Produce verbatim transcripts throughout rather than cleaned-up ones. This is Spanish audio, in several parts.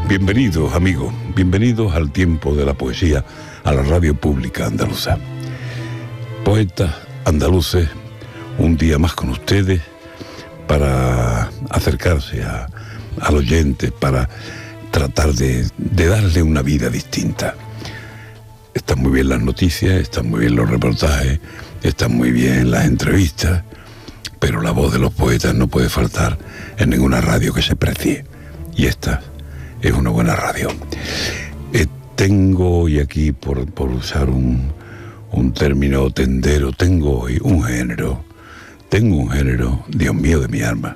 Bienvenidos, amigos, bienvenidos al tiempo de la poesía, a la radio pública andaluza. Poetas andaluces, un día más con ustedes para acercarse a, al oyente, para tratar de, de darle una vida distinta. Están muy bien las noticias, están muy bien los reportajes, están muy bien las entrevistas, pero la voz de los poetas no puede faltar en ninguna radio que se precie. Y esta es una buena radio. Eh, tengo hoy aquí, por, por usar un, un término tendero, tengo hoy un género, tengo un género, Dios mío de mi alma.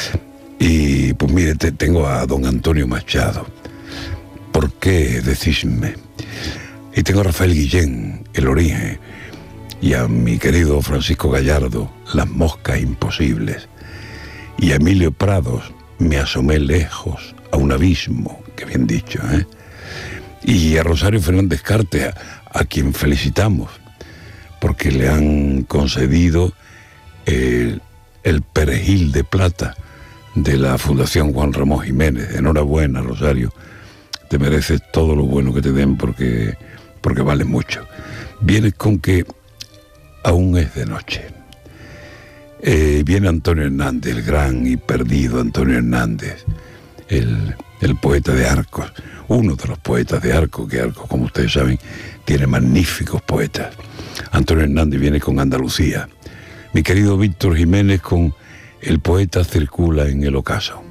Y pues mire, te, tengo a don Antonio Machado. ¿Por qué decidme? Y tengo a Rafael Guillén, El Origen, y a mi querido Francisco Gallardo, Las Moscas Imposibles. Y a Emilio Prados, Me asomé lejos a un abismo, que bien dicho, ¿eh? Y a Rosario Fernández Carte, a, a quien felicitamos, porque le han concedido el, el perejil de plata de la Fundación Juan Ramón Jiménez. Enhorabuena, Rosario, te mereces todo lo bueno que te den porque, porque vale mucho. Vienes con que aún es de noche. Eh, viene Antonio Hernández, el gran y perdido Antonio Hernández, el, el poeta de Arcos, uno de los poetas de Arcos, que Arcos, como ustedes saben, tiene magníficos poetas. Antonio Hernández viene con Andalucía. Mi querido Víctor Jiménez con El poeta circula en el ocaso.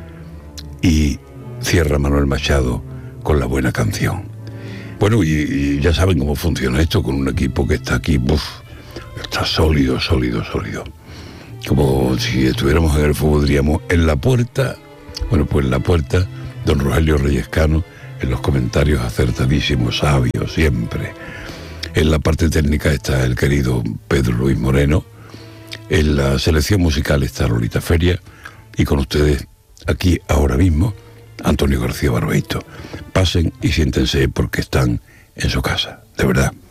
Y cierra Manuel Machado con La buena canción. Bueno, y, y ya saben cómo funciona esto con un equipo que está aquí, uf, está sólido, sólido, sólido. Como si estuviéramos en el fútbol, diríamos, en la puerta. Bueno, pues en la puerta, don Rogelio Reyescano, en los comentarios acertadísimos, sabios, siempre. En la parte técnica está el querido Pedro Luis Moreno. En la selección musical está Lolita Feria. Y con ustedes, aquí, ahora mismo, Antonio García Barbeito. Pasen y siéntense porque están en su casa, de verdad.